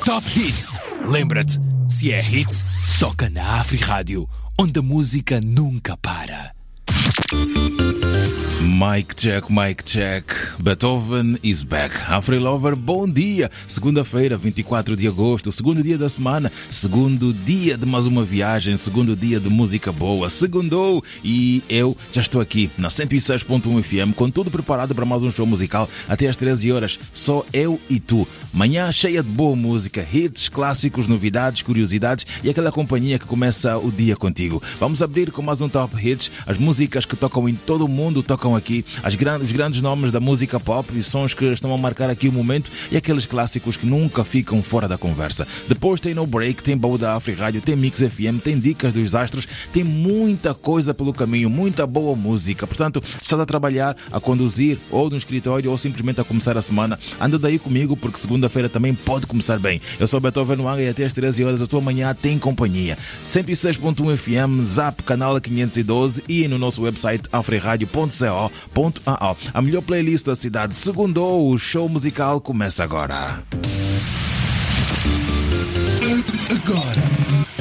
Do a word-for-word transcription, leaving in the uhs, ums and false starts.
Top Hits. Lembra-te, se é hit, toca na Afri Rádio, onde a música nunca para. Mic check, mic check. Beethoven is back. Afri Lover, bom dia. Segunda-feira, vinte e quatro de agosto, segundo dia da semana, segundo dia de mais uma viagem, segundo dia de música boa. Segundou e eu já estou aqui na cento e seis ponto um F M com tudo preparado para mais um show musical até às treze horas. Só eu e tu. Manhã cheia de boa música, hits, clássicos, novidades, curiosidades e aquela companhia que começa o dia contigo. Vamos abrir com mais um Top Hits. As músicas que tocam em todo o mundo tocam aqui, as grandes, os grandes nomes da música pop e sons que estão a marcar aqui o momento e aqueles clássicos que nunca ficam fora da conversa. Depois tem No Break, tem Baú da Afri Rádio, tem Mix F M, tem Dicas dos Astros, tem muita coisa pelo caminho, muita boa música. Portanto, se estás a trabalhar, a conduzir ou no escritório ou simplesmente a começar a semana, anda daí comigo porque segunda-feira também pode começar bem. Eu sou Beethoven Wanga e até às treze horas a tua manhã tem companhia. cento e seis ponto um F M, Zap, canal quinhentos e doze e no nosso website afriradio ponto co ponto a o. A melhor playlist da cidade. Segundou, o show musical começa agora. Agora,